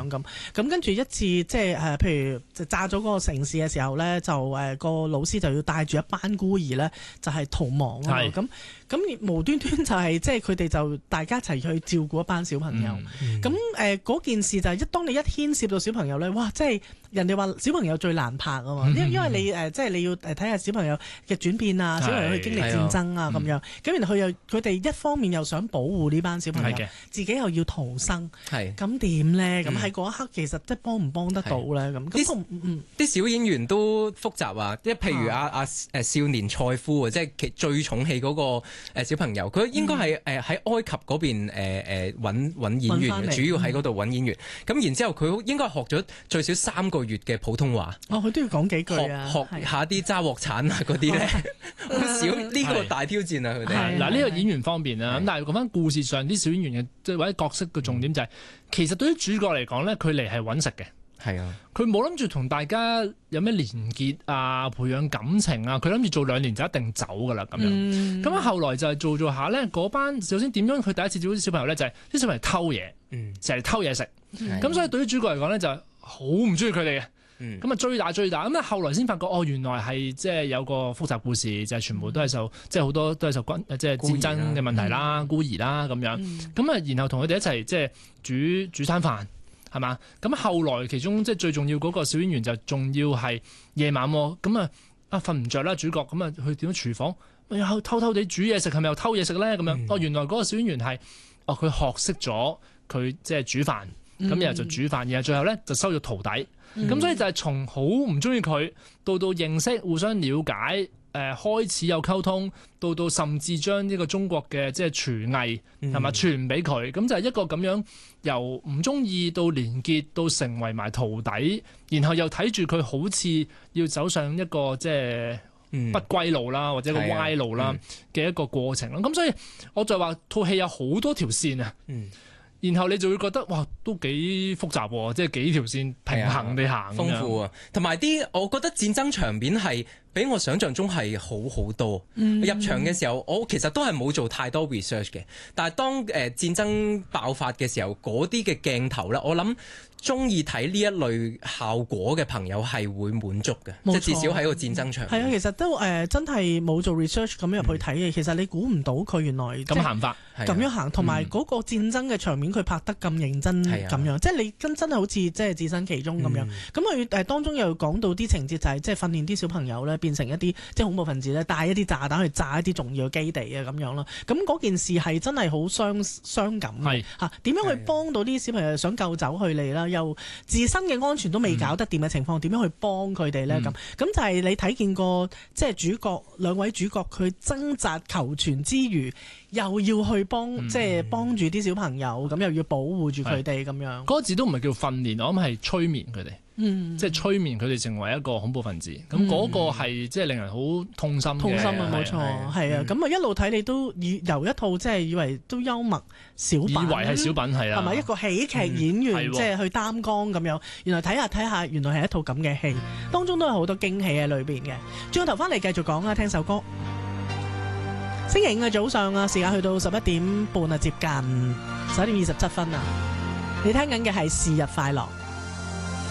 樣咁跟住一次即係譬如就炸咗嗰個城市嘅時候咧，就個老師就要帶住一班孤兒咧，就係逃亡啊咁無端端就係即係佢哋就大家一齊去照顧一班小朋友。咁嗰件事就係當你一牽涉到小朋友咧，哇！即係人哋話小朋友最難拍啊嘛，因為你即係你要睇下小朋友嘅轉變啊，小朋友去經歷戰爭啊咁樣。咁然後佢哋一方面又想保護呢班小朋友，自己又要逃生，咁點咧？咁喺嗰一刻其實即係幫唔幫得到咧？咁啲小演員都複雜啊！即係譬如少年賽夫啊，即係最重戲嗰個小朋友，佢應該係喺埃及嗰邊揾演員嘅，主要喺嗰度揾演員。咁然之後佢應該學咗最少3個月嘅普通話。佢都要講幾句啊！ 學下啲揸鑊鏟啊嗰啲咧，好少呢個大挑戰啊！佢哋嗱呢個演員方面啊，咁但係講翻故事上啲小演員嘅即係或者角色嘅重點就係，其實對於主角嚟講咧，佢嚟係揾食嘅。 係啊， 佢冇諗住同大家有咩連結啊，培養感情啊，佢諗住做2年就一定走噶啦咁樣。咁後來就係做下咧，嗰班首先點樣？佢第一次做啲小朋友咧，就係啲小朋友偷嘢，成日偷嘢食。咁所以對於主角嚟講咧，就係好唔中意佢哋嘅。咁啊追打，咁啊後來先發覺原來係即係有個複雜故事，就係全部都係受即係好多都係受即係戰爭嘅問題啦、孤兒啦咁樣。咁啊，然後同佢哋一齊即係煮餐飯。係嘛？咁後來其中即係最重要嗰個小演員就仲要係夜晚喎，咁瞓唔着啦，主角咁去點樣廚房，又偷偷地煮嘢食，係咪又偷嘢食咧？咁樣原來嗰個小演員係佢學識咗佢即係煮飯，咁然後就煮飯，然後最後咧就收咗徒弟，咁所以就係從好唔中意佢到認識、互相了解。開始有溝通，到甚至將呢個中國嘅即係廚藝係咪傳俾佢，咁就係一個咁樣由唔中意到連結到成為埋徒弟，然後又睇住佢好似要走上一個即係不歸路啦，或者個歪路啦嘅一個過程啦。咁所以我就話套戲有好多條線啊。然後你就會覺得哇，都幾複雜喎，即係幾條線平衡地行， 豐富啊，同埋我覺得戰爭場面係比我想象中係好多。入場嘅時候，我其實都係冇做太多 research 嘅，但係當戰爭爆發嘅時候，嗰啲嘅鏡頭咧，我諗中意睇呢一類效果嘅朋友係會滿足嘅，即係至少喺個戰爭場。 係啊，其實都真係冇做 research 咁入去睇嘅，其實你估唔到佢原來咁行法， 咁樣行，同埋嗰個戰爭嘅場面佢拍得咁認真咁樣，即係你真係好似即係置身其中咁樣。咁佢當中又講到啲情節就係即係訓練啲小朋友咧變成一啲即係恐怖分子咧，帶一啲炸彈去炸一啲重要嘅基地啊咁樣咯。咁嗰件事係真係好傷感嘅嚇。點樣去幫到啲小朋友想救走佢哋啦？又自身嘅安全都未搞得掂嘅情況，點樣去幫佢哋咧？咁就係你睇見過即係兩位主角佢掙扎求存之餘，又要去即係幫住啲小朋友，咁又要保護住佢哋咁樣。 嗰個字都唔係叫訓練，我諗係催眠佢哋。即係催眠佢哋成為一個恐怖分子，咁嗰個係即係令人好痛心嘅。 痛心啊，冇錯，係啊，咁一路睇你都由一套即係以為都幽默小品， 以為係小品係啊， 係咪一個喜劇演員即係去擔綱咁樣？原來睇下，原來係一套咁嘅戲，當中都有好多驚喜喺裏邊嘅。轉個頭翻嚟繼續講啊，聽首歌。星期5嘅早上啊，時間去到11點半啊，接近11點27分啊。你聽緊嘅係是日快樂。